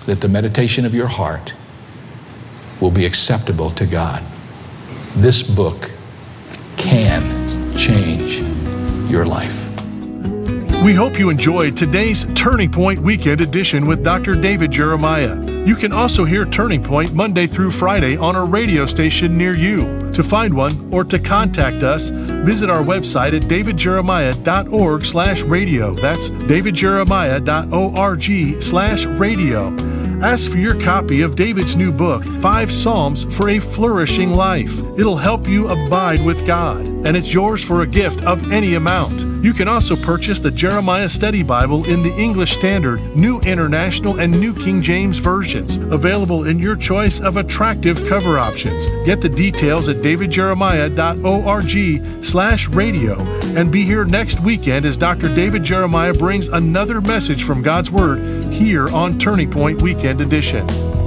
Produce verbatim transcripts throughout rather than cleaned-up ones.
that the meditation of your heart will be acceptable to God. This book can change your life. We hope you enjoyed today's Turning Point Weekend Edition with Doctor David Jeremiah. You can also hear Turning Point Monday through Friday on a radio station near you. To find one or to contact us, visit our website at davidjeremiah.org slash radio. That's davidjeremiah.org slash radio. Ask for your copy of David's new book, Five Psalms for a Flourishing Life. It'll help you abide with God, and it's yours for a gift of any amount. You can also purchase the Jeremiah Study Bible in the English Standard, New International, and New King James versions, available in your choice of attractive cover options. Get the details at davidjeremiah.org slash radio, and be here next weekend as Doctor David Jeremiah brings another message from God's Word here on Turning Point Weekend Edition.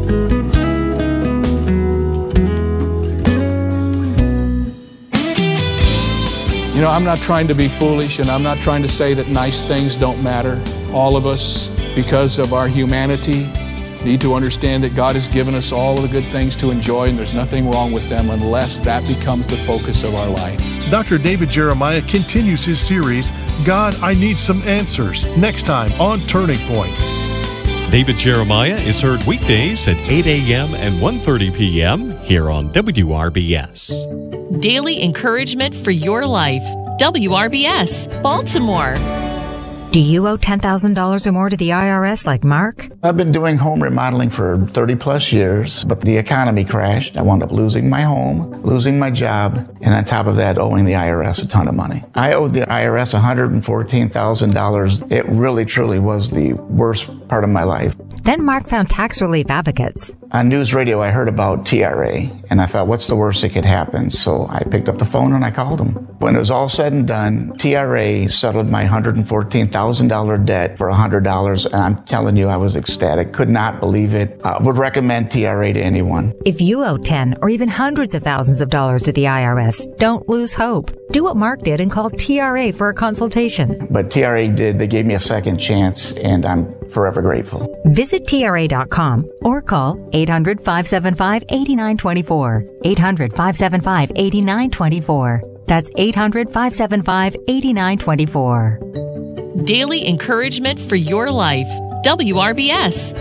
You know, I'm not trying to be foolish, and I'm not trying to say that nice things don't matter. All of us, because of our humanity, need to understand that God has given us all of the good things to enjoy, and there's nothing wrong with them unless that becomes the focus of our life. Doctor David Jeremiah continues his series, God, I Need Some Answers, next time on Turning Point. David Jeremiah is heard weekdays at eight a.m. and one thirty p.m. here on W R B S. Daily encouragement for your life. W R B S, Baltimore. Do you owe ten thousand dollars or more to the I R S like Mark? I've been doing home remodeling for thirty plus years, but the economy crashed. I wound up losing my home, losing my job, and on top of that, owing the I R S a ton of money. I owed the I R S one hundred fourteen thousand dollars. It really, truly was the worst part of my life. Then Mark found Tax Relief Advocates. On news radio, I heard about T R A, and I thought, what's the worst that could happen? So I picked up the phone and I called them. When it was all said and done, T R A settled my one hundred fourteen thousand dollars debt for one hundred dollars, and I'm telling you, I was ecstatic. Could not believe it. I would recommend T R A to anyone. If you owe ten or even hundreds of thousands of dollars to the I R S, don't lose hope. Do what Mark did and call T R A for a consultation. But T R A did. They gave me a second chance, and I'm forever grateful. Visit T R A dot com or call eight hundred, five seven five, eight nine two four. eight hundred, five seven five, eight nine two four. That's eight hundred, five seven five, eight nine two four. Daily encouragement for your life. W R B S.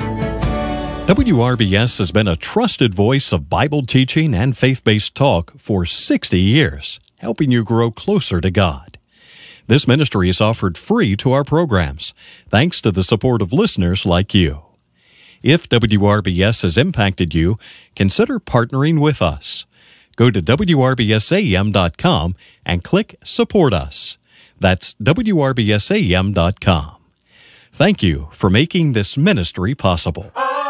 W R B S has been a trusted voice of Bible teaching and faith-based talk for sixty years, helping you grow closer to God. This ministry is offered free to our programs, thanks to the support of listeners like you. If W R B S has impacted you, consider partnering with us. Go to W R B S A M dot com and click Support Us. That's W R B S A M dot com. Thank you for making this ministry possible.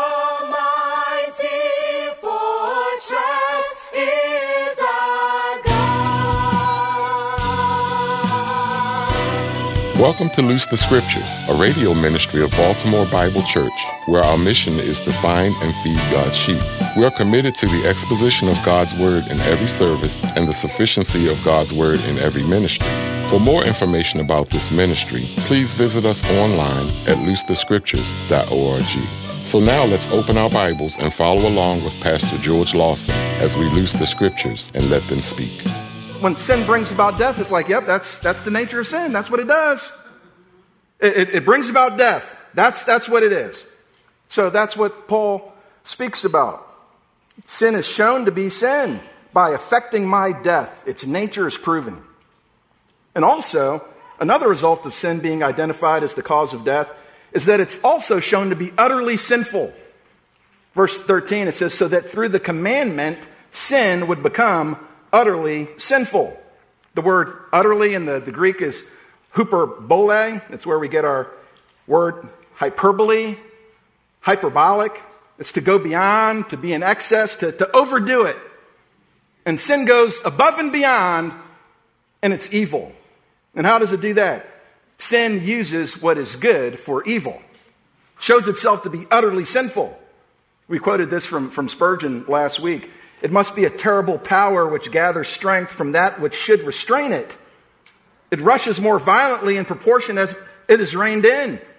Welcome to Loose the Scriptures, a radio ministry of Baltimore Bible Church, where our mission is to find and feed God's sheep. We are committed to the exposition of God's Word in every service and the sufficiency of God's Word in every ministry. For more information about this ministry, please visit us online at loose the scriptures dot org. So now let's open our Bibles and follow along with Pastor George Lawson as we loose the Scriptures and let them speak. When sin brings about death, it's like, yep, that's that's the nature of sin. That's what it does. It, it, it brings about death. That's, that's what it is. So that's what Paul speaks about. Sin is shown to be sin by affecting my death. Its nature is proven. And also, another result of sin being identified as the cause of death is that it's also shown to be utterly sinful. Verse thirteen, it says, so that through the commandment, sin would become utterly sinful. The word utterly in the, the Greek is hyperbole. That's where we get our word hyperbole, hyperbolic. It's to go beyond, to be in excess, to, to overdo it. And sin goes above and beyond, and it's evil. And how does it do that? Sin uses what is good for evil. Shows itself to be utterly sinful. We quoted this from, from Spurgeon last week. It must be a terrible power which gathers strength from that which should restrain it. It rushes more violently in proportion as it is reined in.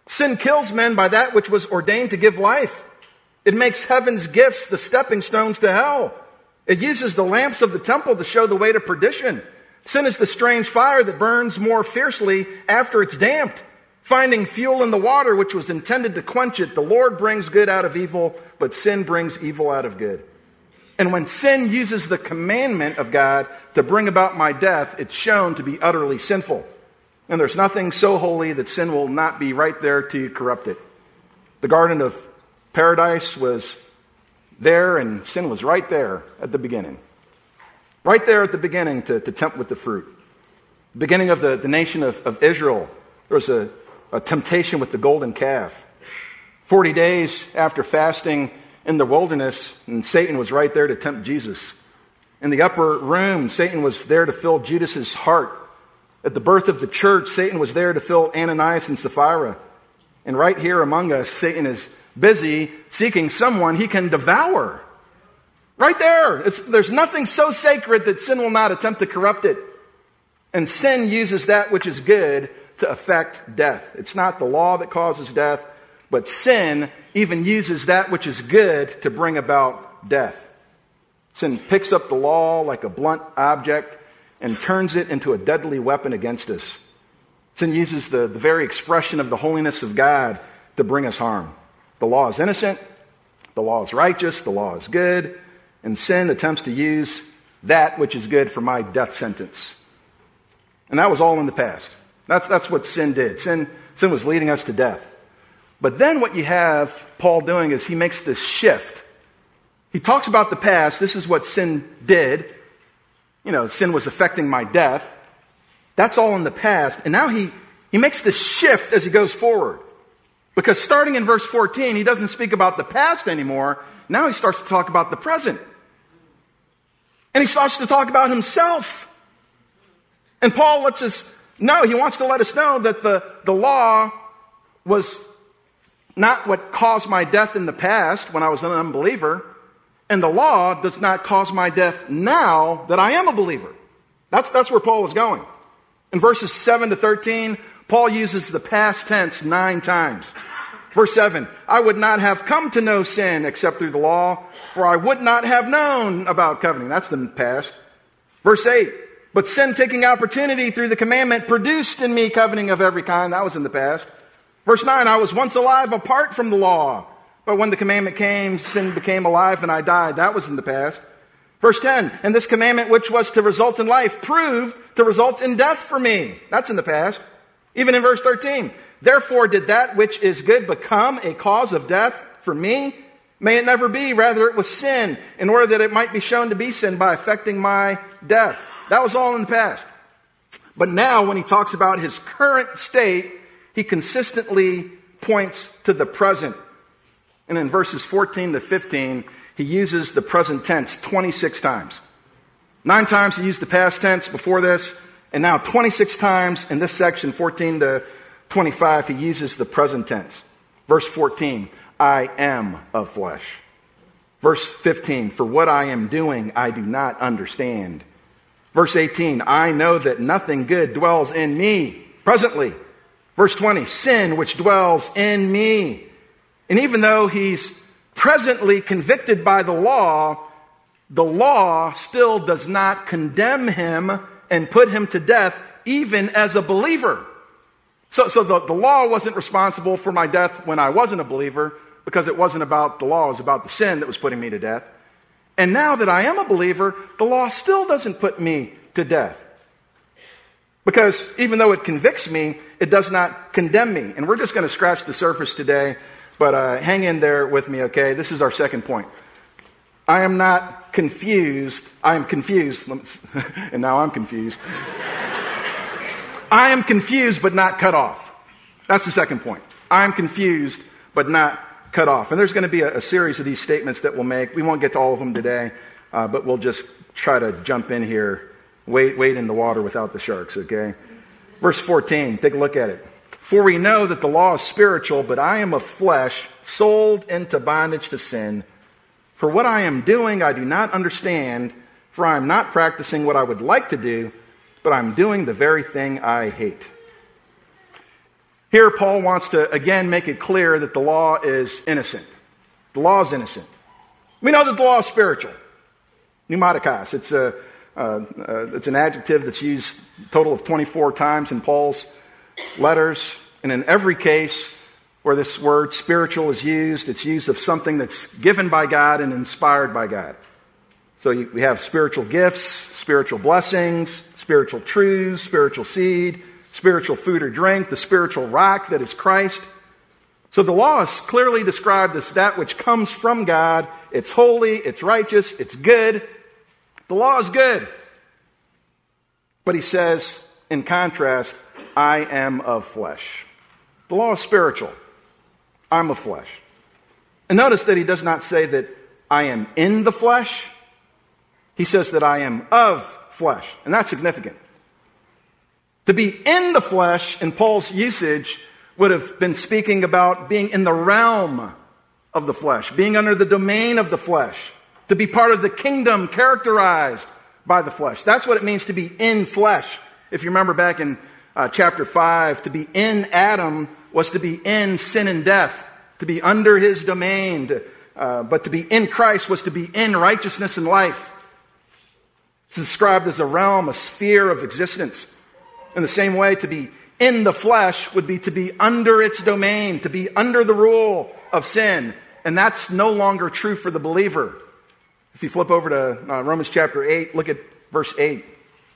Sin kills men by that which was ordained to give life. It makes heaven's gifts the stepping stones to hell. It uses the lamps of the temple to show the way to perdition. Sin is the strange fire that burns more fiercely after it's damped. Finding fuel in the water which was intended to quench it, the Lord brings good out of evil, but sin brings evil out of good. And when sin uses the commandment of God to bring about my death, it's shown to be utterly sinful. And there's nothing so holy that sin will not be right there to corrupt it. The Garden of Paradise was there, and sin was right there at the beginning. Right there at the beginning to, to tempt with the fruit. Beginning of the, the nation of, of Israel, there was a, a temptation with the golden calf. Forty days after fasting in the wilderness, and Satan was right there to tempt Jesus. In the upper room, Satan was there to fill Judas's heart. At the birth of the church, Satan was there to fill Ananias and Sapphira. And right here among us, Satan is busy seeking someone he can devour. Right there. It's, there's nothing so sacred that sin will not attempt to corrupt it. And sin uses that which is good to affect death. It's not the law that causes death, but sin even uses that which is good to bring about death. Sin picks up the law like a blunt object and turns it into a deadly weapon against us. Sin uses the, the very expression of the holiness of God to bring us harm. The law is innocent, the law is righteous, the law is good, and sin attempts to use that which is good for my death sentence. And that was all in the past. That's, that's what sin did. Sin, sin was leading us to death. But then what you have Paul doing is he makes this shift. He talks about the past. This is what sin did. You know, sin was affecting my death. That's all in the past. And now he, he makes this shift as he goes forward. Because starting in verse fourteen, he doesn't speak about the past anymore. Now he starts to talk about the present. And he starts to talk about himself. And Paul lets us know, he wants to let us know that the, the law was not what caused my death in the past when I was an unbeliever. And the law does not cause my death now that I am a believer. That's, that's where Paul is going. In verses seven to thirteen, Paul uses the past tense nine times. Verse seven, I would not have come to know sin except through the law, for I would not have known about coveting. That's the past. Verse eight, but sin taking opportunity through the commandment produced in me coveting of every kind. That was in the past. Verse nine, I was once alive apart from the law, but when the commandment came, sin became alive and I died. That was in the past. Verse ten, and this commandment which was to result in life proved to result in death for me. That's in the past. Even in verse thirteen, therefore did that which is good become a cause of death for me? May it never be, rather it was sin, in order that it might be shown to be sin by affecting my death. That was all in the past. But now when he talks about his current state, he consistently points to the present. And in verses fourteen to fifteen, he uses the present tense twenty-six times. Nine times he used the past tense before this, and now twenty-six times in this section, fourteen to twenty-five, he uses the present tense. Verse fourteen, I am of flesh. Verse fifteen, for what I am doing, I do not understand. Verse eighteen, I know that nothing good dwells in me presently. Verse twenty, sin which dwells in me. And even though he's presently convicted by the law, the law still does not condemn him and put him to death, even as a believer. So, so the, the law wasn't responsible for my death when I wasn't a believer, because it wasn't about the law, it was about the sin that was putting me to death. And now that I am a believer, the law still doesn't put me to death. Because even though it convicts me, it does not condemn me. And we're just going to scratch the surface today, but uh, hang in there with me, okay? This is our second point. I am not confused. I am confused. And now I'm confused. I am confused but not cut off. That's the second point. I am confused but not cut off. And there's going to be a, a series of these statements that we'll make. We won't get to all of them today, uh, but we'll just try to jump in here, wade, wade in the water without the sharks, okay? Verse fourteen, take a look at it. For we know that the law is spiritual, but I am of flesh, sold into bondage to sin. For what I am doing, I do not understand, for I am not practicing what I would like to do, but I'm doing the very thing I hate. Here, Paul wants to again make it clear that the law is innocent. The law is innocent. We know that the law is spiritual. Pneumatikos. It's a uh, uh, it's an adjective that's used a total of twenty-four times in Paul's letters, and in every case where this word spiritual is used, it's used of something that's given by God and inspired by God. So you, we have spiritual gifts, spiritual blessings, spiritual truths, spiritual seed, spiritual food or drink, the spiritual rock that is Christ. So the law is clearly described as that which comes from God. It's holy, it's righteous, it's good. The law is good. But he says, in contrast, I am of flesh. The law is spiritual. I'm of flesh. And notice that he does not say that I am in the flesh. He says that I am of flesh. And that's significant. To be in the flesh, in Paul's usage, would have been speaking about being in the realm of the flesh, being under the domain of the flesh, to be part of the kingdom characterized by the flesh. That's what it means to be in flesh. If you remember back in uh, chapter five, to be in Adam was to be in sin and death, to be under his domain, to, uh, but to be in Christ was to be in righteousness and life. It's described as a realm, a sphere of existence. In the same way, to be in the flesh would be to be under its domain, to be under the rule of sin. And that's no longer true for the believer. If you flip over to uh, Romans chapter eight, look at verse eight.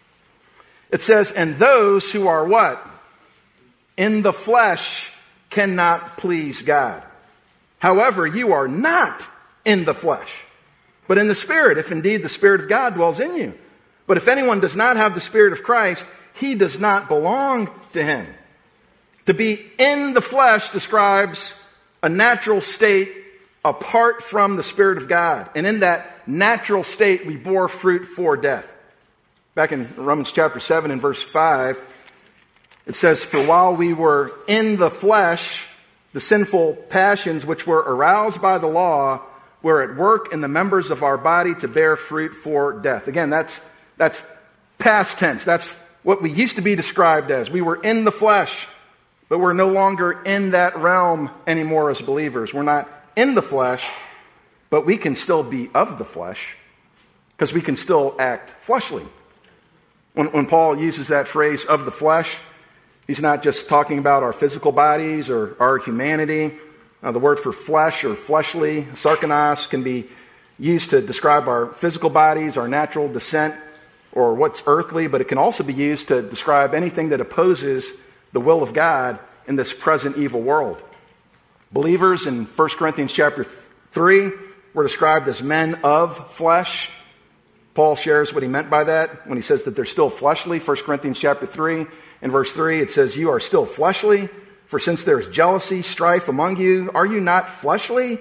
It says, and those who are what? In the flesh cannot please God. However, you are not in the flesh, but in the Spirit, if indeed the Spirit of God dwells in you. But if anyone does not have the Spirit of Christ, he does not belong to him. To be in the flesh describes a natural state apart from the Spirit of God. And in that natural state, we bore fruit for death. Back in Romans chapter seven and verse five, it says, for while we were in the flesh, the sinful passions which were aroused by the law were at work in the members of our body to bear fruit for death. Again, that's, that's past tense. That's what we used to be described as. We were in the flesh, but we're no longer in that realm anymore as believers. We're not in the flesh, but we can still be of the flesh because we can still act fleshly. When, when Paul uses that phrase, of the flesh, he's not just talking about our physical bodies or our humanity. Uh, the word for flesh or fleshly, sarkanos, can be used to describe our physical bodies, our natural descent, or what's earthly, but it can also be used to describe anything that opposes the will of God in this present evil world. Believers in First Corinthians chapter three were described as men of flesh. Paul shares what he meant by that when he says that they're still fleshly. First Corinthians chapter three and verse three, it says, you are still fleshly, for since there is jealousy, strife among you, are you not fleshly?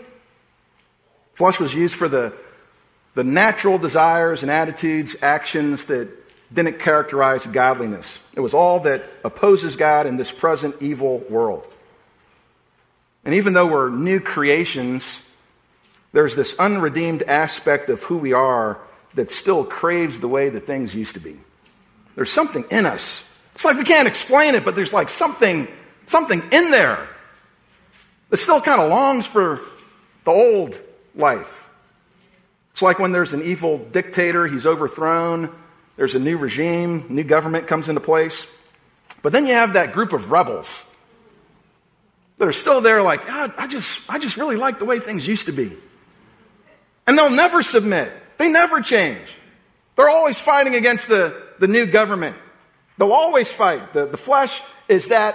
Flesh was used for the The natural desires and attitudes, actions that didn't characterize godliness. It was all that opposes God in this present evil world. And even though we're new creations, there's this unredeemed aspect of who we are that still craves the way that things used to be. There's something in us. It's like we can't explain it, but there's like something, something in there that still kind of longs for the old life. It's like when there's an evil dictator, he's overthrown, there's a new regime, new government comes into place. But then you have that group of rebels that are still there like, God, I just, I just really like the way things used to be. And they'll never submit. They never change. They're always fighting against the, the new government. They'll always fight. The, the flesh is that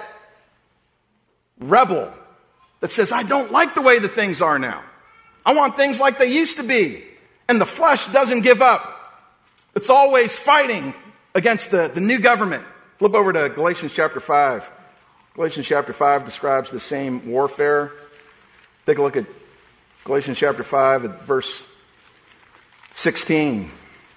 rebel that says, I don't like the way that things are now. I want things like they used to be. And the flesh doesn't give up. It's always fighting against the, the new government. Flip over to Galatians chapter five. Galatians chapter five describes the same warfare. Take a look at Galatians chapter five at verse sixteen.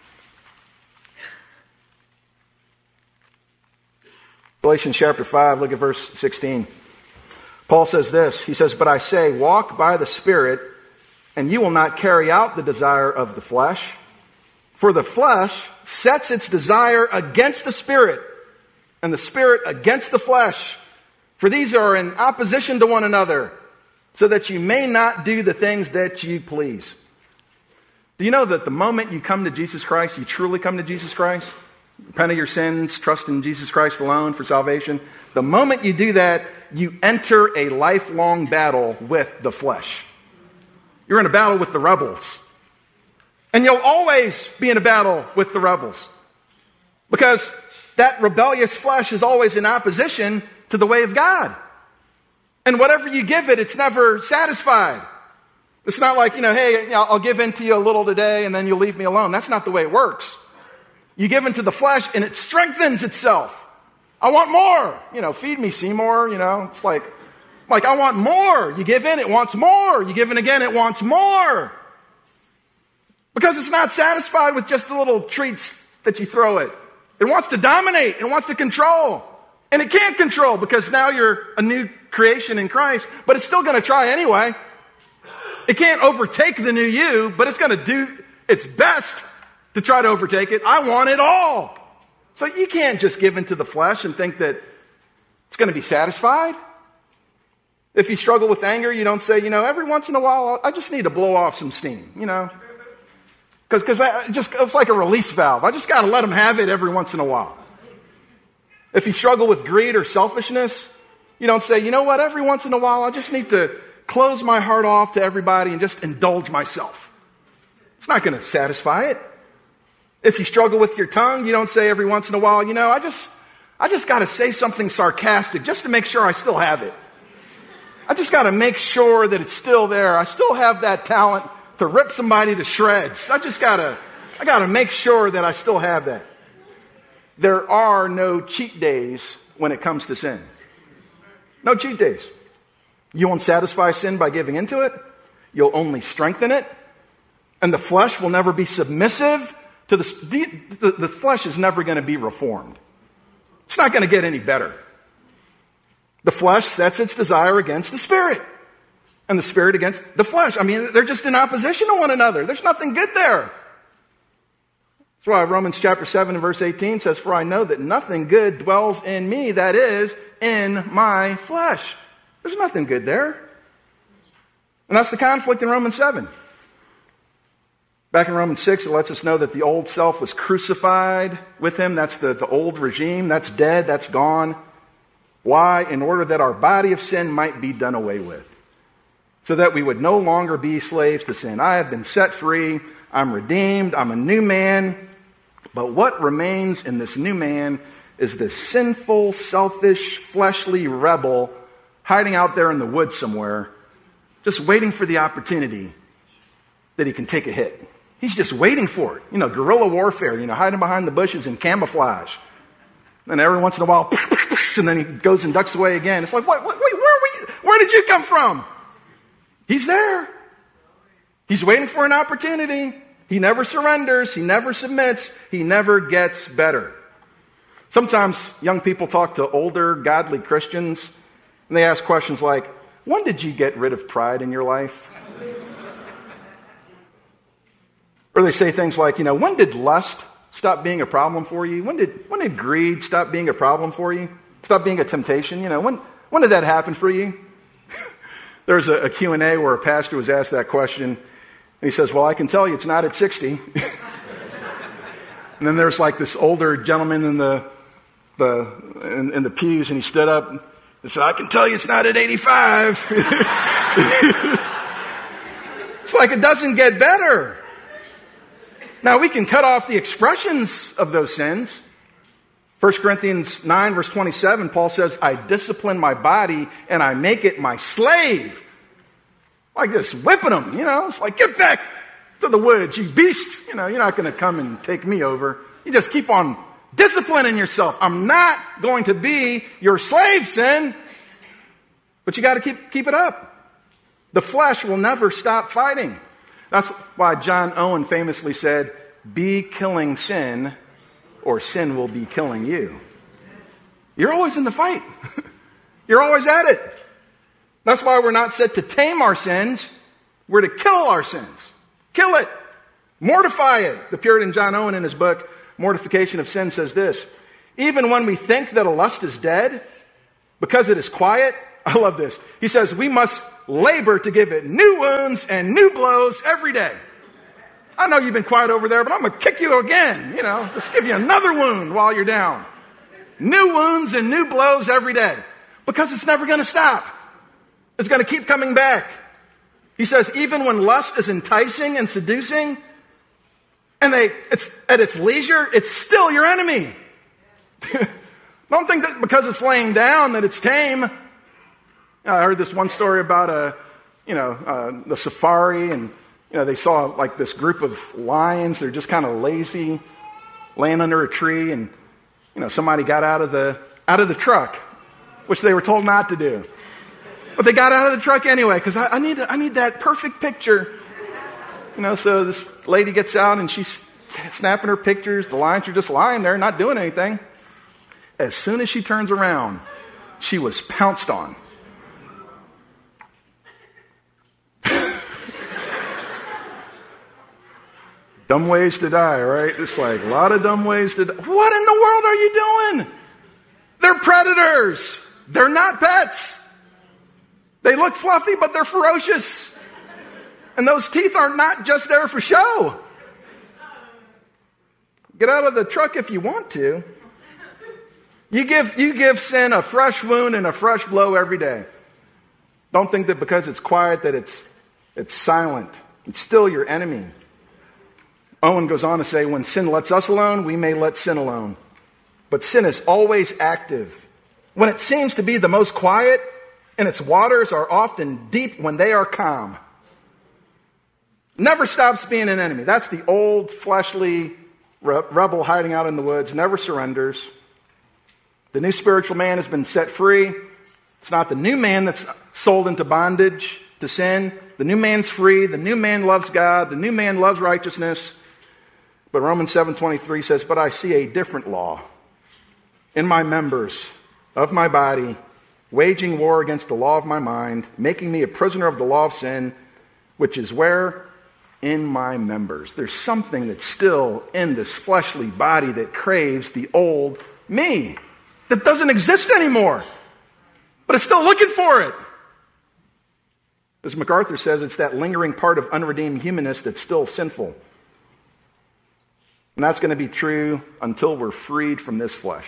Galatians chapter five, look at verse sixteen. Paul says this. He says, but I say, walk by the Spirit, and you will not carry out the desire of the flesh. For the flesh sets its desire against the Spirit, and the Spirit against the flesh. For these are in opposition to one another, so that you may not do the things that you please. Do you know that the moment you come to Jesus Christ, you truly come to Jesus Christ, repent of your sins, trust in Jesus Christ alone for salvation, the moment you do that, you enter a lifelong battle with the flesh. You're in a battle with the rebels. And you'll always be in a battle with the rebels. Because that rebellious flesh is always in opposition to the way of God. And whatever you give it, it's never satisfied. It's not like, you know, hey, you know, I'll give in to you a little today and then you'll leave me alone. That's not the way it works. You give into the flesh and it strengthens itself. I want more. You know, feed me, Seymour. You know, it's like, like I want more. You give in, it wants more. You give in again, it wants more. Because it's not satisfied with just the little treats that you throw it. It wants to dominate. It wants to control. And it can't control because now you're a new creation in Christ. But it's still going to try anyway. It can't overtake the new you, but it's going to do its best to try to overtake it. I want it all. So you can't just give into the flesh and think that it's going to be satisfied. If you struggle with anger, you don't say, you know, every once in a while, I just need to blow off some steam, you know. Because because just it's like a release valve. I just got to let them have it every once in a while. If you struggle with greed or selfishness, you don't say, you know what, every once in a while, I just need to close my heart off to everybody and just indulge myself. It's not going to satisfy it. If you struggle with your tongue, you don't say every once in a while, you know, I just, I just got to say something sarcastic just to make sure I still have it. I just got to make sure that it's still there. I still have that talent to rip somebody to shreds. I just got to, I got to make sure that I still have that. There are no cheat days when it comes to sin. No cheat days. You won't satisfy sin by giving into it. You'll only strengthen it. And the flesh will never be submissive to the... The, the flesh is never going to be reformed. It's not going to get any better. The flesh sets its desire against the spirit. And the spirit against the flesh. I mean, they're just in opposition to one another. There's nothing good there. That's why Romans chapter seven and verse eighteen says, for I know that nothing good dwells in me, that is, in my flesh. There's nothing good there. And that's the conflict in Romans seven. Back in Romans six, it lets us know that the old self was crucified with him. That's the, the old regime. That's dead. That's gone. Why? In order that our body of sin might be done away with. So that we would no longer be slaves to sin. I have been set free. I'm redeemed. I'm a new man. But what remains in this new man is this sinful, selfish, fleshly rebel hiding out there in the woods somewhere, just waiting for the opportunity that he can take a hit. He's just waiting for it. You know, guerrilla warfare, you know, hiding behind the bushes in camouflage. And every once in a while, and then he goes and ducks away again. It's like, what, what, wait, where were you? Where did you come from? He's there. He's waiting for an opportunity. He never surrenders. He never submits. He never gets better. Sometimes young people talk to older, godly Christians, and they ask questions like, when did you get rid of pride in your life? Or they say things like, you know, when did lust stop being a problem for you? When did when did greed stop being a problem for you? Stop being a temptation? You know, when when did that happen for you? There's a, a Q and A where a pastor was asked that question, and he says, well, I can tell you it's not at sixty. And then there's like this older gentleman in the the in, in the pews, and he stood up and said, I can tell you it's not at eighty-five. It's like it doesn't get better. Now, we can cut off the expressions of those sins. First Corinthians nine, verse twenty-seven, Paul says, I discipline my body and I make it my slave. Like this, whipping them, you know. It's like, get back to the woods, you beast. You know, you're not going to come and take me over. You just keep on disciplining yourself. I'm not going to be your slave, sin. But you got to keep, keep it up. The flesh will never stop fighting. That's why John Owen famously said, be killing sin, or sin will be killing you. You're always in the fight. You're always at it. That's why we're not set to tame our sins. We're to kill our sins. Kill it. Mortify it. The Puritan John Owen in his book, Mortification of Sin, says this, even when we think that a lust is dead, because it is quiet. I love this. He says, we must labor to give it new wounds and new blows every day. I know you've been quiet over there, but I'm going to kick you again. You know, just give you another wound while you're down. New wounds and new blows every day. Because it's never going to stop. It's going to keep coming back. He says, even when lust is enticing and seducing, and they it's at its leisure, it's still your enemy. Don't think that because it's laying down that it's tame. I heard this one story about a, you know, uh, the safari, and you know they saw like this group of lions. They're just kind of lazy, laying under a tree, and you know somebody got out of the out of the truck, which they were told not to do, but they got out of the truck anyway because I, I need I need that perfect picture. You know, so this lady gets out and she's snapping her pictures. The lions are just lying there, not doing anything. As soon as she turns around, she was pounced on. Dumb ways to die, right? It's like a lot of dumb ways to die. What in the world are you doing? They're predators. They're not pets. They look fluffy, but they're ferocious. And those teeth are not just there for show. Get out of the truck if you want to. You give, you give sin a fresh wound and a fresh blow every day. Don't think that because it's quiet that it's, it's silent. It's still your enemy. Owen goes on to say, when sin lets us alone, we may let sin alone. But sin is always active. When it seems to be the most quiet, and its waters are often deep when they are calm. Never stops being an enemy. That's the old fleshly rebel hiding out in the woods, never surrenders. The new spiritual man has been set free. It's not the new man that's sold into bondage to sin. The new man's free. The new man loves God. The new man loves righteousness. But Romans seven twenty-three says, but I see a different law in my members of my body, waging war against the law of my mind, making me a prisoner of the law of sin, which is where? In my members. There's something that's still in this fleshly body that craves the old me, that doesn't exist anymore, but it's still looking for it. As MacArthur says, it's that lingering part of unredeemed humanness that's still sinful. And that's going to be true until we're freed from this flesh.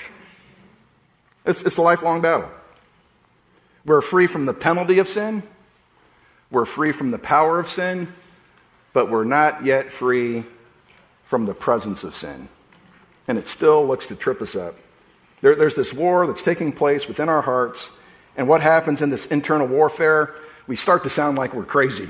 It's, it's a lifelong battle. We're free from the penalty of sin. We're free from the power of sin. But we're not yet free from the presence of sin. And it still looks to trip us up. There, there's this war that's taking place within our hearts. And what happens in this internal warfare? We start to sound like we're crazy.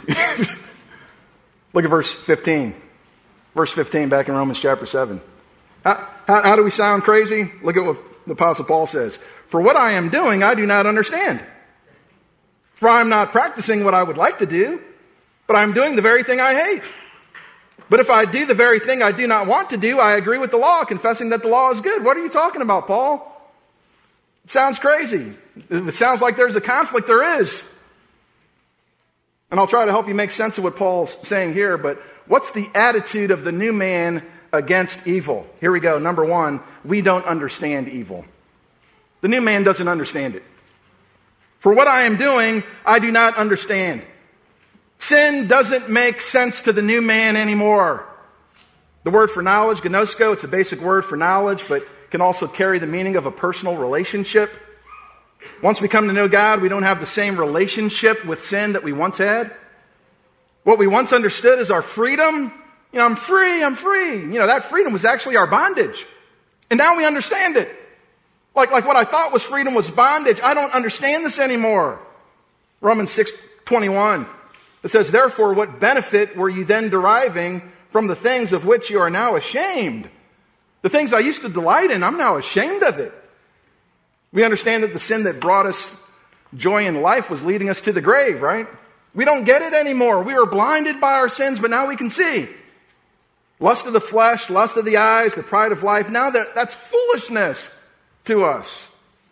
Look at verse fifteen. Verse fifteen back in Romans chapter seven. How, how, how do we sound crazy? Look at what the Apostle Paul says. For what I am doing, I do not understand. For I am not practicing what I would like to do, but I am doing the very thing I hate. But if I do the very thing I do not want to do, I agree with the law, confessing that the law is good. What are you talking about, Paul? It sounds crazy. It sounds like there's a conflict. There is. And I'll try to help you make sense of what Paul's saying here, but what's the attitude of the new man against evil? Here we go. Number one, we don't understand evil. The new man doesn't understand it. For what I am doing, I do not understand. Sin doesn't make sense to the new man anymore. The word for knowledge, gnosko, it's a basic word for knowledge, but can also carry the meaning of a personal relationship. Once we come to know God, we don't have the same relationship with sin that we once had. What we once understood is our freedom. You know, I'm free, I'm free. You know, that freedom was actually our bondage. And now we understand it. Like, like what I thought was freedom was bondage. I don't understand this anymore. Romans six twenty-one. It says, therefore, what benefit were you then deriving from the things of which you are now ashamed? The things I used to delight in, I'm now ashamed of it. We understand that the sin that brought us joy in life was leading us to the grave, right? We don't get it anymore. We were blinded by our sins, but now we can see. Lust of the flesh, lust of the eyes, the pride of life. Now that, that's foolishness to us.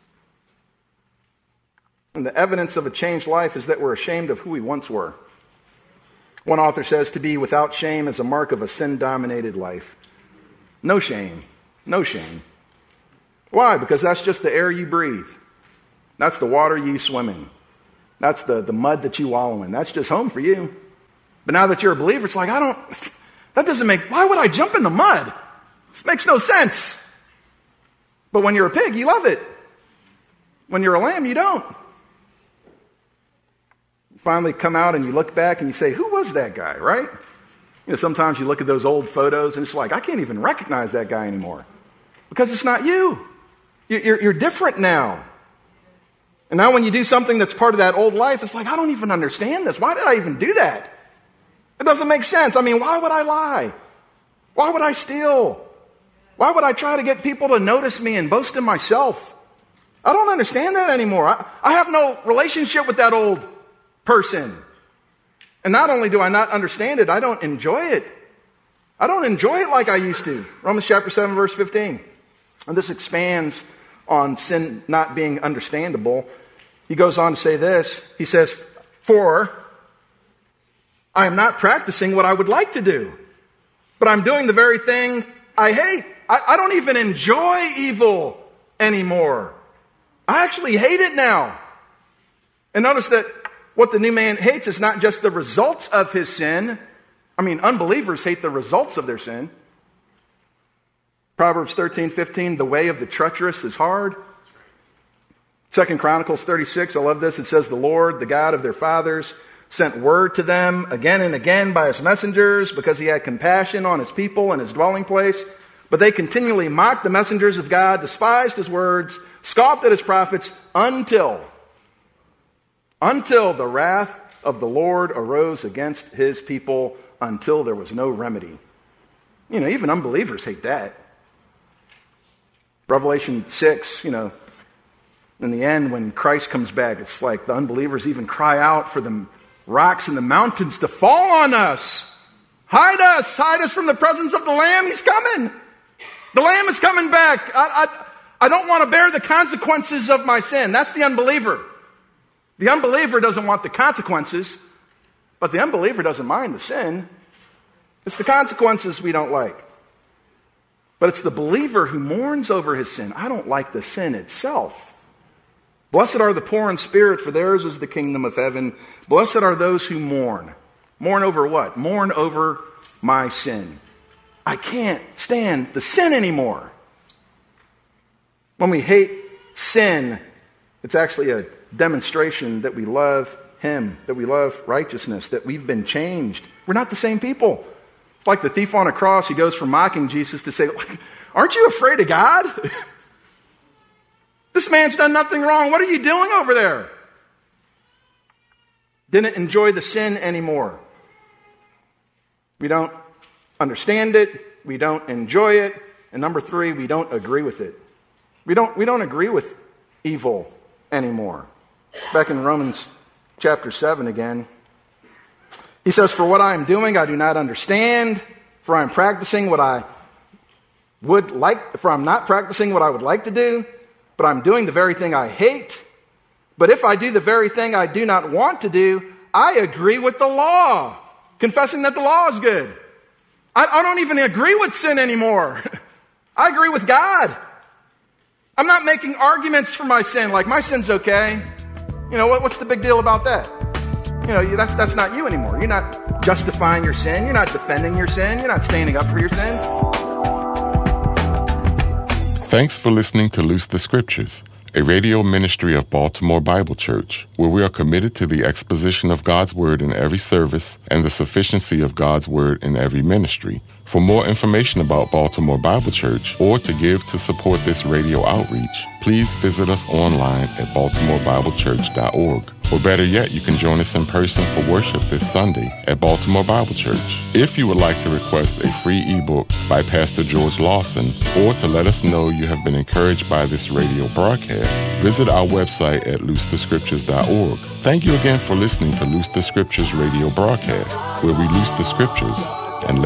And the evidence of a changed life is that we're ashamed of who we once were. One author says to be without shame is a mark of a sin-dominated life. No shame. No shame. Why? Because that's just the air you breathe. That's the water you swim in. That's the, the mud that you wallow in. That's just home for you. But now that you're a believer, it's like, I don't, that doesn't make, why would I jump in the mud? This makes no sense. But when you're a pig, you love it. When you're a lamb, you don't. You finally come out and you look back and you say, who was that guy, right? You know, sometimes you look at those old photos and it's like, I can't even recognize that guy anymore. Because it's not you. You're, you're different now. And now when you do something that's part of that old life, it's like, I don't even understand this. Why did I even do that? It doesn't make sense. I mean, why would I lie? Why would I steal? Why would I try to get people to notice me and boast in myself? I don't understand that anymore. I, I have no relationship with that old person. And not only do I not understand it, I don't enjoy it. I don't enjoy it like I used to. Romans chapter seven, verse fifteen. And this expands on sin not being understandable. He goes on to say this. He says, for I am not practicing what I would like to do, but I'm doing the very thing I hate. I, I don't even enjoy evil anymore. I actually hate it now. And notice that what the new man hates is not just the results of his sin. I mean, unbelievers hate the results of their sin. Proverbs thirteen fifteen, the way of the treacherous is hard. Second Chronicles thirty-six, I love this. It says, the Lord, the God of their fathers, sent word to them again and again by his messengers because he had compassion on his people and his dwelling place. But they continually mocked the messengers of God, despised his words, scoffed at his prophets until, until the wrath of the Lord arose against his people, until there was no remedy. You know, even unbelievers hate that. Revelation six, you know, in the end when Christ comes back, it's like the unbelievers even cry out for the rocks and the mountains to fall on us. Hide us, hide us from the presence of the Lamb. He's coming. The Lamb is coming back. I, I, I don't want to bear the consequences of my sin. That's the unbeliever. The unbeliever doesn't want the consequences, but the unbeliever doesn't mind the sin. It's the consequences we don't like. But it's the believer who mourns over his sin. I don't like the sin itself. Blessed are the poor in spirit, for theirs is the kingdom of heaven. Blessed are those who mourn. Mourn over what? Mourn over my sin. I can't stand the sin anymore. When we hate sin, it's actually a demonstration that we love him, that we love righteousness, that we've been changed. We're not the same people. It's like the thief on a cross. He goes from mocking Jesus to say, aren't you afraid of God? This man's done nothing wrong. What are you doing over there? Didn't enjoy the sin anymore. We don't understand it. We don't enjoy it. And number three, we don't agree with it. We don't, we don't agree with evil anymore. Back in Romans chapter seven again, he says, for what I am doing, I do not understand. For I am practicing what I would like, for I'm not practicing what I would like to do, but I'm doing the very thing I hate. But if I do the very thing I do not want to do, I agree with the law, confessing that the law is good. I, I don't even agree with sin anymore. I agree with God. I'm not making arguments for my sin, like my sin's okay. You know, what, what's the big deal about that? You know, that's, that's not you anymore. You're not justifying your sin. You're not defending your sin. You're not standing up for your sin. Thanks for listening to Loose the Scriptures, a radio ministry of Baltimore Bible Church, where we are committed to the exposition of God's Word in every service and the sufficiency of God's Word in every ministry. For more information about Baltimore Bible Church or to give to support this radio outreach, please visit us online at baltimore bible church dot org. Or better yet, you can join us in person for worship this Sunday at Baltimore Bible Church. If you would like to request a free ebook by Pastor George Lawson or to let us know you have been encouraged by this radio broadcast, visit our website at loose the scriptures dot org. Thank you again for listening to Loose the Scriptures radio broadcast, where we loose the Scriptures and let